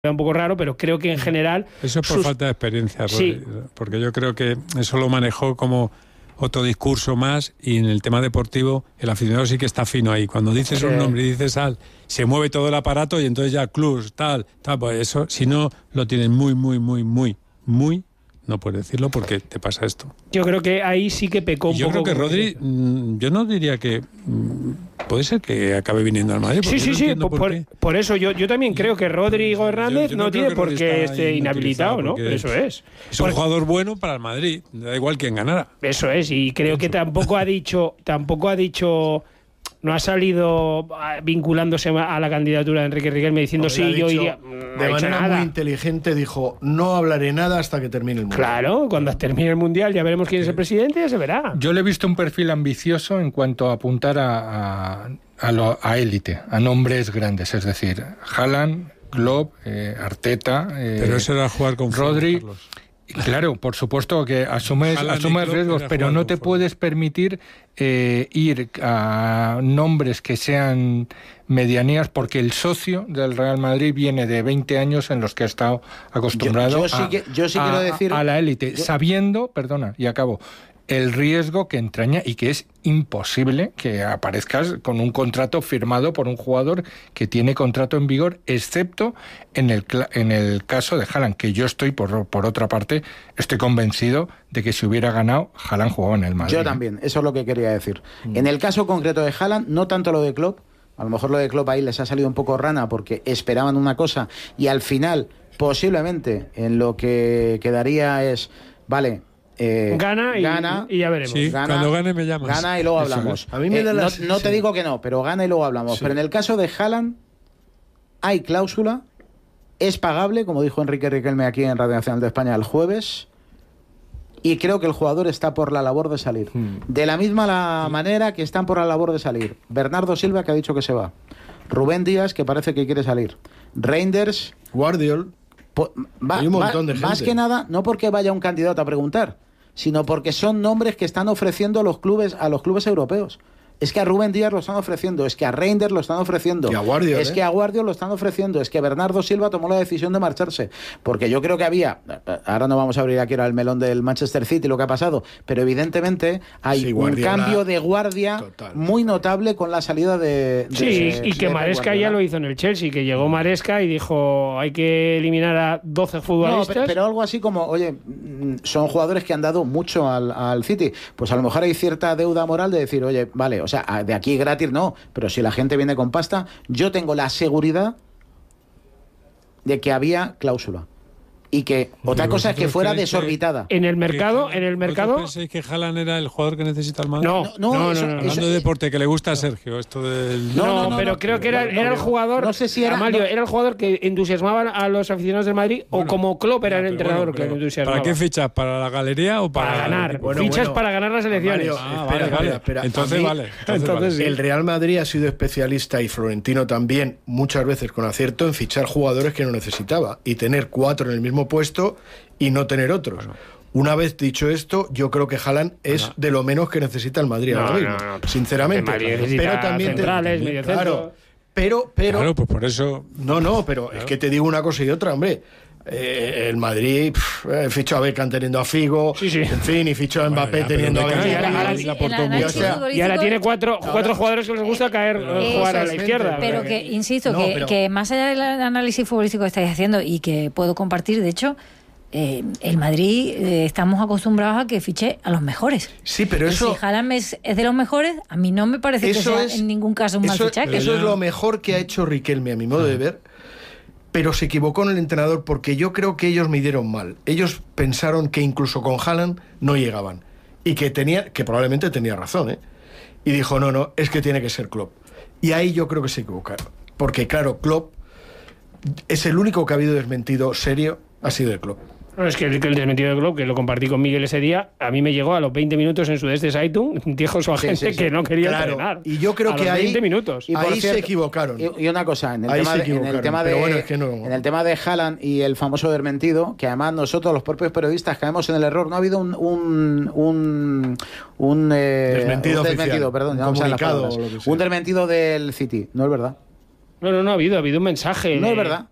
un poco raro, pero creo que en general... Eso es por falta de experiencia, Rodri, sí. Porque yo creo que eso lo manejó como otro discurso más, y en el tema deportivo el aficionado sí que está fino ahí. Cuando dices un nombre y dices se mueve todo el aparato y entonces ya clubs, tal, pues eso, si no lo tienes muy, no puedes decirlo porque te pasa esto. Yo creo que ahí sí que pecó un poco. Yo creo que Rodri, yo no diría que... puede ser que acabe viniendo al Madrid. Sí, por eso yo también creo que Rodrigo Hernández no tiene por qué estar inhabilitado, ¿no? Eso es. Es un jugador bueno para el Madrid, da igual quién ganara. Eso es, y creo que tampoco ha dicho... No ha salido vinculándose a la candidatura de Enrique Riquelme diciendo yo iría... De manera muy inteligente dijo, no hablaré nada hasta que termine el Mundial. Claro, cuando termine el Mundial ya veremos quién es el presidente, ya se verá. Yo le he visto un perfil ambicioso en cuanto a apuntar a élite, a nombres grandes, es decir, Haaland, Klopp, Arteta... Pero eso era jugar con Rodri... Claro, por supuesto que asumes riesgos, pero no te puedes permitir ir a nombres que sean medianías, porque el socio del Real Madrid viene de 20 años en los que ha estado acostumbrado a la élite, sabiendo, y acabo, el riesgo que entraña y que es imposible que aparezcas con un contrato firmado por un jugador que tiene contrato en vigor, excepto en el caso de Haaland, que yo estoy, por otra parte, estoy convencido de que si hubiera ganado, Haaland jugaba en el Madrid. Yo también, eso es lo que quería decir. En el caso concreto de Haaland, no tanto lo de Klopp, a lo mejor lo de Klopp ahí les ha salido un poco rana porque esperaban una cosa y al final, posiblemente, en lo que quedaría es, vale... Gana y ya veremos. Sí, cuando gane me llamas. Gana y luego hablamos. A mí me da no te digo que no, pero gana y luego hablamos. Sí. Pero en el caso de Haaland hay cláusula, es pagable, como dijo Enrique Riquelme aquí en Radio Nacional de España el jueves, y creo que el jugador está por la labor de salir. De la misma manera que están por la labor de salir Bernardo Silva, que ha dicho que se va, Rubén Díaz, que parece que quiere salir, Reinders, Guardiol. Hay un montón de gente. Más que nada, no porque vaya un candidato a preguntar, sino porque son nombres que están ofreciendo a los clubes europeos. Es que a Rubén Díaz lo están ofreciendo, es que a Reinders lo están ofreciendo, y a Guardiol, que a Guardiol lo están ofreciendo, es que Bernardo Silva tomó la decisión de marcharse, porque yo creo que ahora no vamos a abrir aquí el melón del Manchester City, lo que ha pasado, pero evidentemente hay un cambio de guardia total, muy notable con la salida de y que Maresca ya lo hizo en el Chelsea, que llegó Maresca y dijo hay que eliminar a 12 futbolistas. No, pero algo así como, oye, son jugadores que han dado mucho al City, pues a lo mejor hay cierta deuda moral de decir, oye, vale, o sea, de aquí gratis no, pero si la gente viene con pasta, yo tengo la seguridad de que había cláusula. Y que otra cosa es que fuera desorbitada. En el mercado... ¿Vosotros pensáis que Haaland era el jugador que necesita el Madrid? No. Hablando de deporte, que le gusta a Sergio, esto del... pero creo que era el jugador... No sé si era... Amalio, era el jugador que entusiasmaba a los aficionados del Madrid, o como Klopp era el entrenador que entusiasmaba. ¿Para qué fichas? ¿Para la galería o para...? Para ganar. Fichas para ganar las elecciones. Mario, espera. Entonces vale. Sí. El Real Madrid ha sido especialista, y Florentino también, muchas veces con acierto, en fichar jugadores que no necesitaba y tener 4 en el mismo puesto y no tener otros. Bueno. Una vez dicho esto, yo creo que Haaland es de lo menos que necesita el Madrid ahora mismo, sinceramente. Pero también centrales, medio centro. Pero claro, pues por eso. Pero es que te digo una cosa y otra, hombre. El Madrid fichó a Beckham teniendo a Figo, en fin, y fichó a Mbappé teniendo a Benzema. Y ahora tiene cuatro jugadores que les gusta jugar a la izquierda. Pero que, insisto, que más allá del análisis futbolístico que estáis haciendo, y que puedo compartir, de hecho, el Madrid estamos acostumbrados a que fiche a los mejores. Sí, pero eso... Si Haaland es de los mejores, a mí no me parece que sea en ningún caso un mal fichaje. Eso es lo mejor que ha hecho Riquelme, a mi modo de ver. Pero se equivocó en el entrenador, porque yo creo que ellos midieron mal. Ellos pensaron que incluso con Haaland no llegaban. Y que probablemente tenía razón, Y dijo, no, es que tiene que ser Klopp. Y ahí yo creo que se equivocaron. Porque claro, Klopp es el único que ha habido desmentido serio, ha sido el Klopp. No, es que el desmentido de Klopp, que lo compartí con Miguel ese día, a mí me llegó a los 20 minutos en Sudeste Saitun, dijo su agente que no quería entrenar. Y yo creo que ahí 20 minutos. Y ahí se equivocaron. Y una cosa, en el tema de Haaland y el famoso desmentido, que además nosotros, los propios periodistas, caemos en el error. No ha habido un desmentido, perdón, un desmentido del City, no es verdad. No ha habido un mensaje. No es verdad.